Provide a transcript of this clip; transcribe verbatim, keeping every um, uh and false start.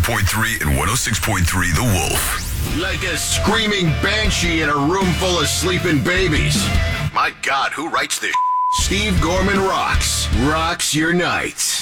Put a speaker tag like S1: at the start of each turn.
S1: point three and one oh six point three The Wolf.
S2: Like a screaming banshee in a room full of sleeping babies. My God, who writes this? Steve Gorman rocks. Rocks your nights.